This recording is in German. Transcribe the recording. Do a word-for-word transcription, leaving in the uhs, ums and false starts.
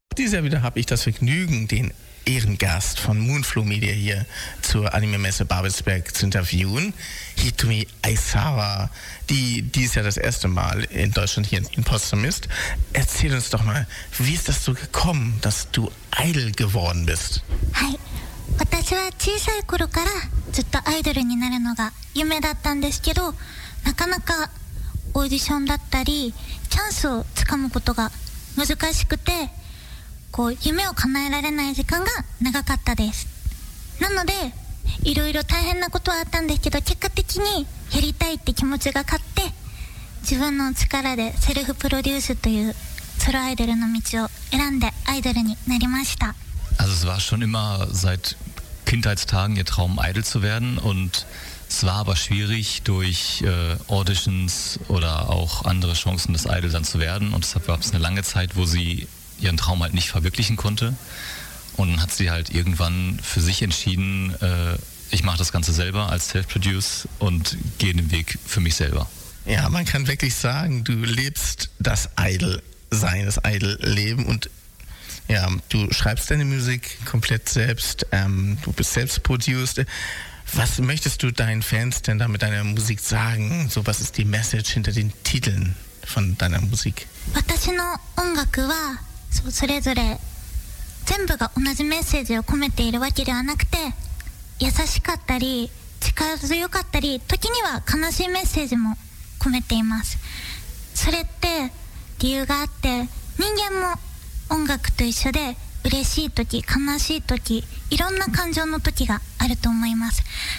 Dieses Jahr wieder habe ich das Vergnügen, den Ehrengast von Moonflow Media hier zur Anime-Messe Babelsberg zu interviewen. Hitomi Aisawa, die dieses Jahr das erste Mal in Deutschland hier in Potsdam ist. Erzähl uns doch mal, wie ist das so gekommen, dass du Idol geworden bist? はい、私は小さい頃からずっとアイドルになるのが夢だったんですけど、なかなかオーディションだったりチャンスをつかむことが難しくて、こう夢を叶えられない時間が長かったです。なのでいろいろ大変なことはあったんですけど、結果的にやりたいって気持ちが勝って自分の力でセルフプロデュースというソロアイドルの道を選んでアイドルになりました。 Also es war schon immer seit Kindheitstagen ihr Traum, Idol zu werden, und es war aber schwierig, durch äh, Auditions oder auch andere Chancen, das Idol dann zu werden, und deshalb gab es eine lange Zeit, wo sie ihren Traum halt nicht verwirklichen konnte, und dann hat sie halt irgendwann für sich entschieden, äh, ich mache das Ganze selber als Self-Produce und gehe den Weg für mich selber. Ja, man kann wirklich sagen, du lebst das Idol-Sein, das Idol-Leben, und ja, du schreibst deine Musik komplett selbst, ähm, du bist selbst produced. Was möchtest du deinen Fans denn da mit deiner Musik sagen? So, was ist die Message hinter den Titeln von deiner Musik? 私の音楽はそう、それぞれ全部が同じメッセージを込めているわけではなくて、優しかったり力強かったり、時には悲しいメッセージも込めています。それって理由があって、人間も音楽と一緒で嬉しい時、悲しい時、いろんな感情の時があると思います。